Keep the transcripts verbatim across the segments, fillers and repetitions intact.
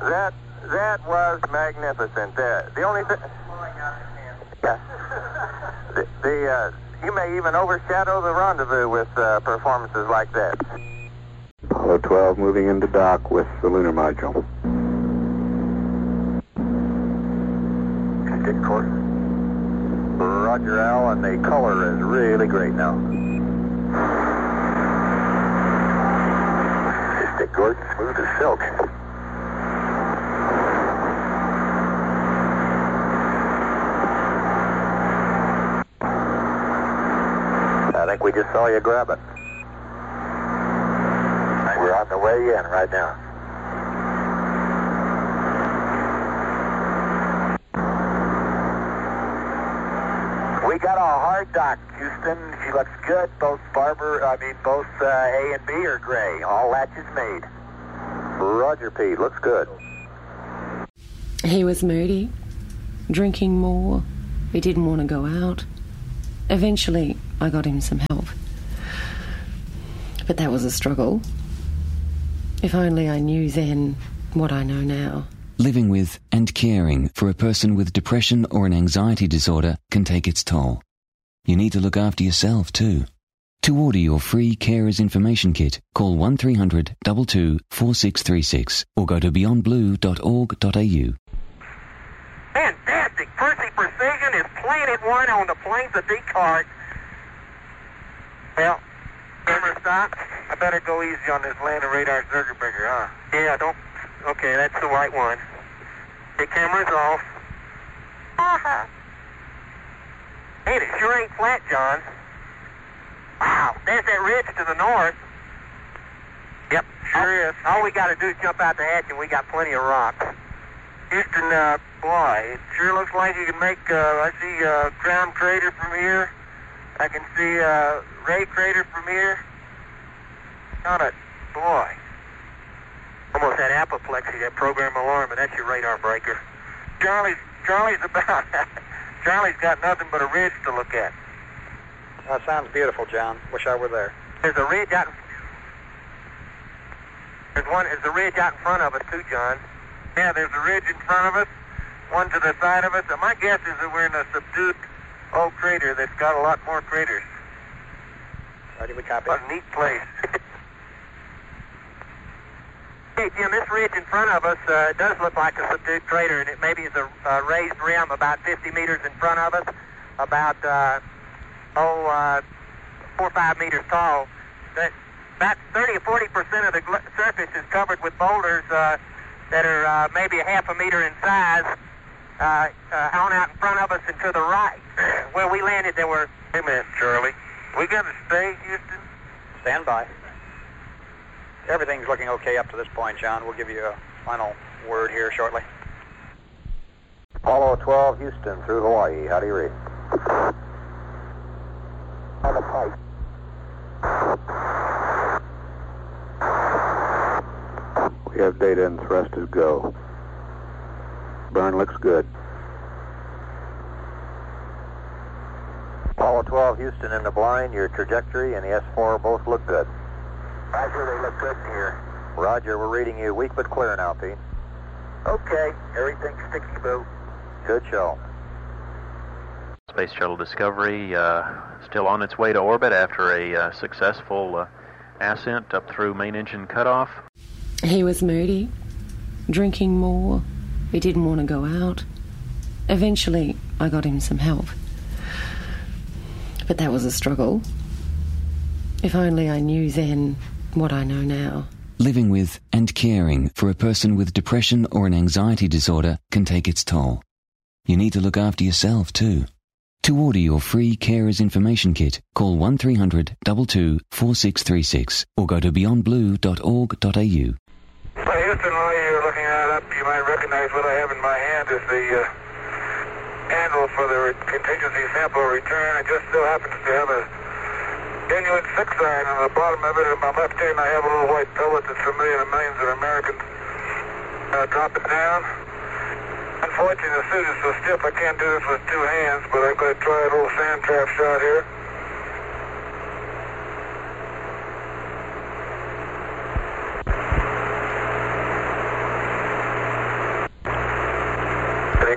That that was magnificent. Uh, the only thing... Yeah. The, the uh, you may even overshadow the rendezvous with uh, performances like that. Apollo twelve moving into dock with the lunar module. Stick course. Roger, Al, and the color is really great now. Stick course, smooth as silk. I think we just saw you grab it. We're on the way in right now. We got a hard dock, Houston. She looks good. Both Barber, I mean, both uh, A and B are gray. All latches made. Roger, Pete. Looks good. He was moody, drinking more. He didn't want to go out. Eventually, I got him some help. But that was a struggle. If only I knew then what I know now. Living with and caring for a person with depression or an anxiety disorder can take its toll. You need to look after yourself too. To order your free Carers Information Kit, call one three hundred, two two, four six three six or go to beyond blue dot org dot a u. Fantastic! Percy Precision is Planet One on the planes of Descartes. Well, camera stop. I better go easy on this landing radar circuit breaker, huh? Yeah, don't... Okay, that's the right one. The camera's off. Uh-huh. Hey, it sure ain't flat, John. Wow, there's that ridge to the north. Yep, sure is. All we got to do is jump out the hatch and we got plenty of rocks. Houston, uh, boy, it sure looks like you can make, uh, I see, uh, Crown Crater from here. I can see, uh, Ray Crater from here. Got it. Boy. Almost had apoplexy, that program alarm, and that's your radar breaker. Charlie's, Charlie's about, Charlie's got nothing but a ridge to look at. That sounds beautiful, John. Wish I were there. There's a ridge out, there's one, there's a ridge out in front of us too, John. Yeah, there's a ridge in front of us, one to the side of us, and my guess is that we're in a subdued old crater that's got a lot more craters. Ready, we copy. What a neat place. Hey, Jim, this ridge in front of us uh, does look like a subdued crater, and it maybe is a uh, raised rim about fifty meters in front of us, about, uh, oh, uh, four or five meters tall. That, about thirty or forty percent of the gl- surface is covered with boulders uh, that are uh, maybe a half a meter in size, uh, uh, on out in front of us and to the right. Where we landed, there were... Hey, man, Charlie. We got to stay, Houston? Stand by. Everything's looking okay up to this point, John. We'll give you a final word here shortly. Apollo twelve, Houston, through Hawaii. How do you read? On the pipe. We have data and thrust is go. Burn looks good. Apollo twelve, Houston, in the blind. Your trajectory and the S four both look good. Roger, they look good here. Roger, we're reading you weak but clear now, Pete. Okay, everything's sticky boo. Good show. Space Shuttle Discovery uh, still on its way to orbit after a uh, successful uh, ascent up through main engine cutoff. He was moody, drinking more. He didn't want to go out. Eventually, I got him some help. But that was a struggle. If only I knew then what I know now. Living with and caring for a person with depression or an anxiety disorder can take its toll. You need to look after yourself too. To order your free Carers Information Kit, call one three hundred, two two, four six three six or go to beyond blue dot org dot a u. Well, Houston, while you're looking that up, you might recognize what I have in my hand as the uh, handle for the re- contingency sample return. It just so happens to have a genuine six iron on the bottom of it. In my left hand, I have a little white pellet that's familiar to millions of Americans. Uh, drop it down. Unfortunately, the suit is so stiff I can't do this with two hands, but I'm going to try a little sand trap shot here.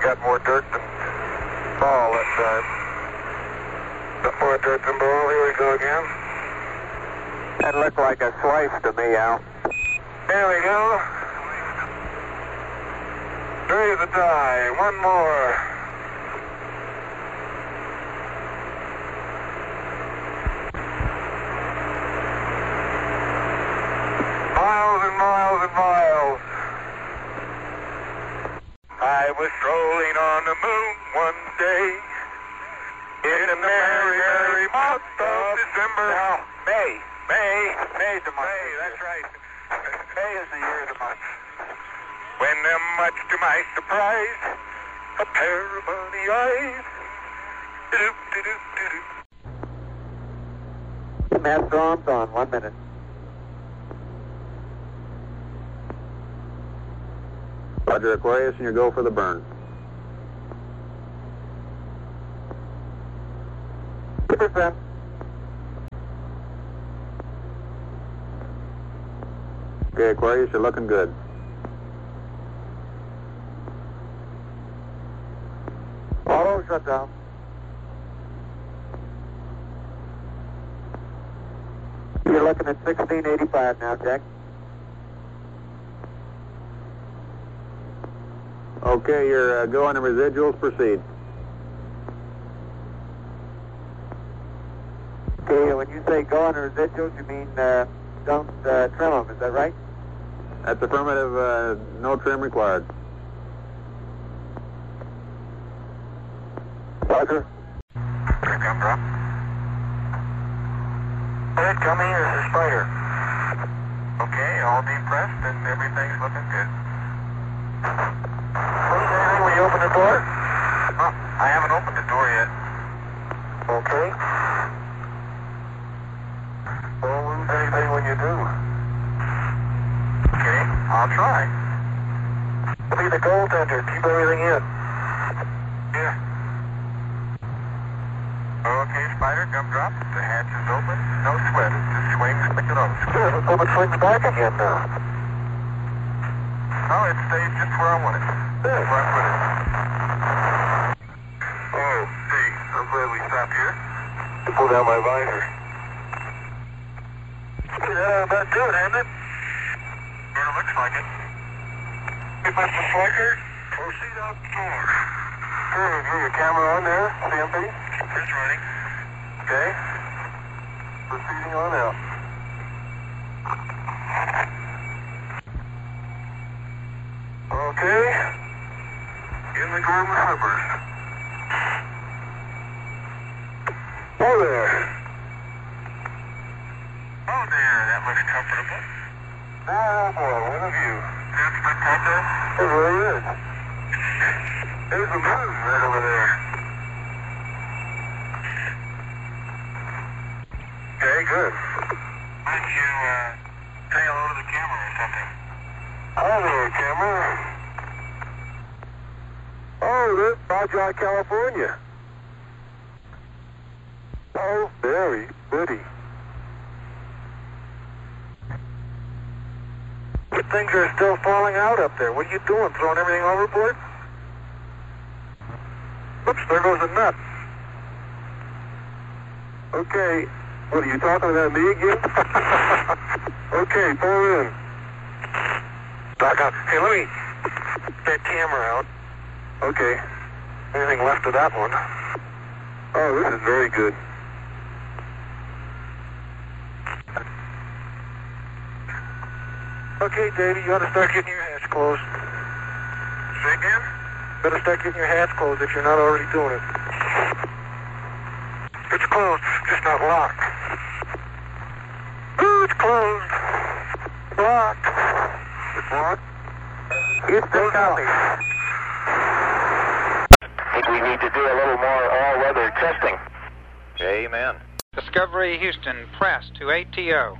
got more dirt than ball that time. Got more dirt than ball. Here we go again. That looked like a slice to me, Al. There we go. Three the die. One more. Miles and miles and miles. I was strolling on the moon one day in the merry, merry month of December. No, May. May. May's the month. May, that's right. May is the year of the month. When, uh, much to my surprise, a pair of bunny eyes. Do-do-do-do-do. Master arms on, one minute. Roger, Aquarius, and you go for the burn. two percent. Okay, Aquarius, you're looking good. Auto shutdown. You're looking at sixteen eighty-five now, Jack. Okay, you're uh, go on the residuals, proceed. Okay, when you say go on the residuals, you mean uh, don't uh, trim them, is that right? That's affirmative, uh, no trim required. Roger. Here come drop. Head coming, here's the spider. Okay, all depressed and everything's looking good. Please, anything when you open the door? Oh, I haven't opened the door yet. Okay. Don't lose anything when you do. Okay, I'll try. Be the goaltender, keep everything in. Yeah. Okay, Spider, gumdrop. The hatch is open. No sweat. It just swings, pick it up. Good. Let's hope it swings back again now. Oh, it stays just where I want it. Good. Where I put it. Oh, hey, I'm glad we stopped here. Pull down my visor. Yeah, about do it, hasn't it? Yeah, it looks like it. Hey, Mister Slicker, proceed out the door. Sure, is your camera on there, C M P? It's running. Okay. Proceeding on out. Okay. In the Gorman Hubbard. Oh there. Oh there, that looks comfortable. Oh boy, what a view. That's spectacular. It really is. There's the moon right over there. Okay, good. Why don't you uh, say hello to the camera or something? Hi there, camera. Oh, this is Baja, California. Oh, very pretty. Good things are still falling out up there. What are you doing, throwing everything overboard? Oops, there goes a nut. Okay, what are you talking about me again? Okay, pull in. Back up. Hey, let me get that camera out. Okay. Anything left of that one? Oh, this is very good. Okay, Davey, you ought to start getting your hatch closed. Say again? Better start getting your hatch closed if you're not already doing it. It's closed, just not locked. Ooh, it's closed. Locked. It's locked. It's the copy. I think we need to do a little more all-weather testing. Amen. Discovery Houston, press to A T O.